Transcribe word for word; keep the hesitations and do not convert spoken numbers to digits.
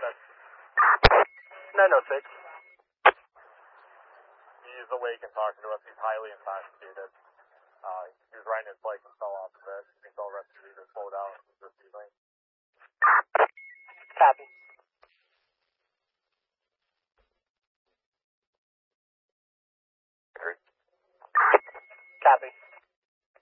nine oh six. He's awake and talking to us. He's highly intoxicated. Uh, he was riding his bike and fell off of it. He fell rescue either slowed down and was receiving. Copy. Copy.